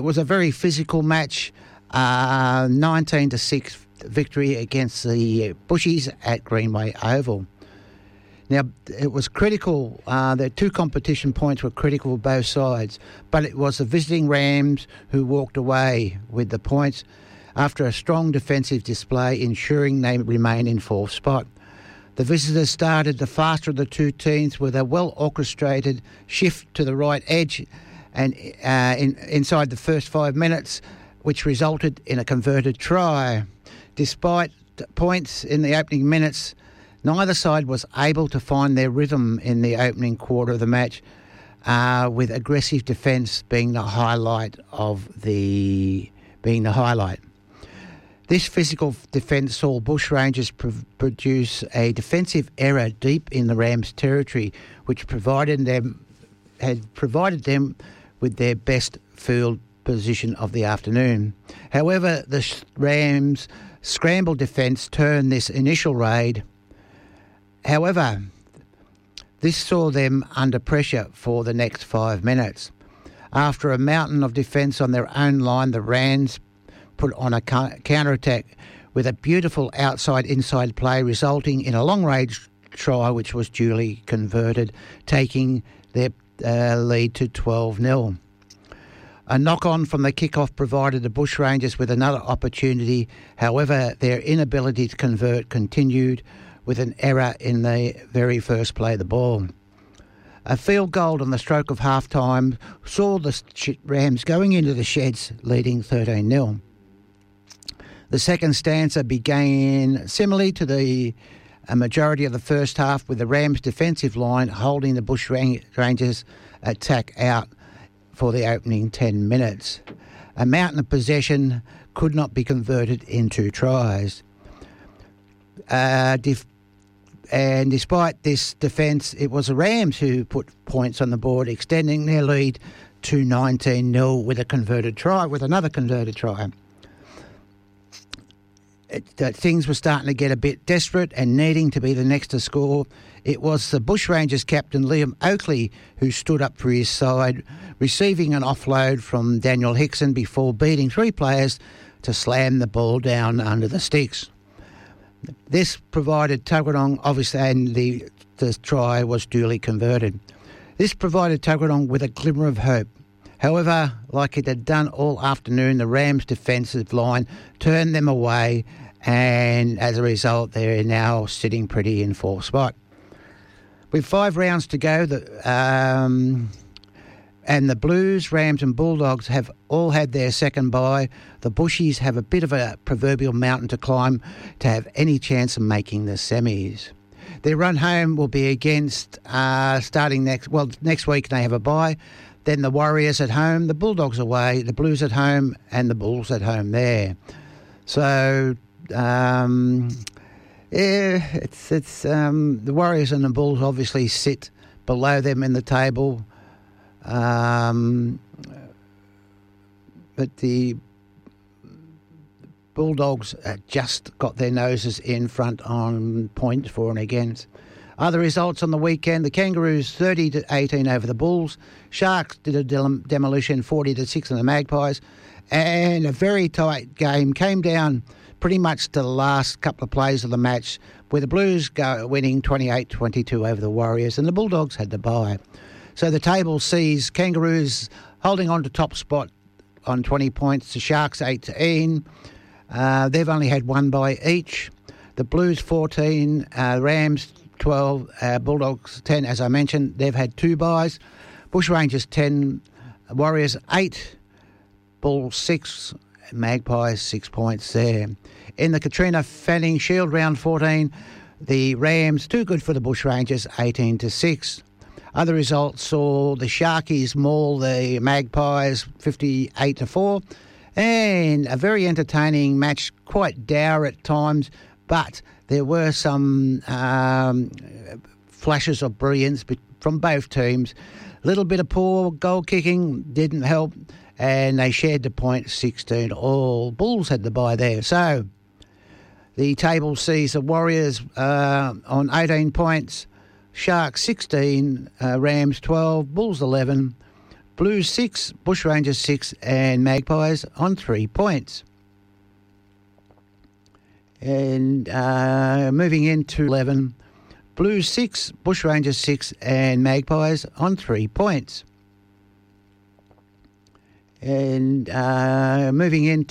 It was a very physical match, 19-6 victory against the Bushies at Greenway Oval. Now, it was critical. The two competition points were critical for both sides, but it was the visiting Rams who walked away with the points after a strong defensive display, ensuring they remain in fourth spot. The visitors started the faster of the two teams with a well-orchestrated shift to the right edge and inside the first 5 minutes, which resulted in a converted try. Despite points in the opening minutes, neither side was able to find their rhythm in the opening quarter of the match, with aggressive defence being the highlight. This physical defence saw Bushrangers produce a defensive error deep in the Rams' territory, which had provided them with their best field position of the afternoon. However, the Rams' scramble defence turned this initial raid. However, this saw them under pressure for the next 5 minutes. After a mountain of defence on their own line, the Rams put on a counter-attack with a beautiful outside-inside play, resulting in a long-range try which was duly converted, taking their lead to 12-0. A knock-on from the kick-off provided the Bushrangers with another opportunity. However, their inability to convert continued with an error in the very first play of the ball. A field goal on the stroke of half-time saw the Rams going into the sheds, leading 13-0. The second stanza began similarly to the majority of the first half, with the Rams' defensive line holding the Bushrangers attack out for the opening 10 minutes. A mountain of possession could not be converted into tries. And despite this defence, it was the Rams who put points on the board, extending their lead to 19-0 with another converted try. Things were starting to get a bit desperate and needing to be the next to score. It was the Bushrangers captain Liam Oakley who stood up for his side, receiving an offload from Daniel Hickson before beating three players to slam the ball down under the sticks. This provided Tuggeranong, obviously, and the try was duly converted. This provided Tuggeranong with a glimmer of hope. However, like it had done all afternoon, the Rams' defensive line turned them away, and as a result, they're now sitting pretty in fourth spot. With 5 rounds to go, and the Blues, Rams and Bulldogs have all had their second bye, the Bushies have a bit of a proverbial mountain to climb to have any chance of making the semis. Their run home will be against, starting next week they have a bye. Then the Warriors at home, the Bulldogs away, the Blues at home, and the Bulls at home there. So, it's the Warriors and the Bulls obviously sit below them in the table, but the Bulldogs just got their noses in front on points for and against. Other results on the weekend: the Kangaroos 30-18 over the Bulls. Sharks did a demolition 40-6 on the Magpies. And a very tight game came down pretty much to the last couple of plays of the match, where the Blues winning 28-22 over the Warriors, and the Bulldogs had the bye. So the table sees Kangaroos holding on to top spot on 20 points. The Sharks 18. They've only had one bye each. The Blues 14, Rams 12, Bulldogs 10, as I mentioned. They've had 2 byes. Bushrangers 10, Warriors 8, Bulls 6, Magpies 6 points there. In the Katrina Fanning Shield round 14, the Rams too good for the Bushrangers 18-6. Other results saw the Sharkies maul the Magpies 58-4, and a very entertaining match, quite dour at times, but there were some flashes of brilliance from both teams. A little bit of poor goal kicking didn't help, and they shared the point 16 all. Bulls had the bye there. So the table sees the Warriors on 18 points, Sharks 16, Rams 12, Bulls 11, Blues 6, Bushrangers 6 and Magpies on 3 points. And moving into 11, Blues 6, Bushrangers 6 and Magpies on 3 points. And moving into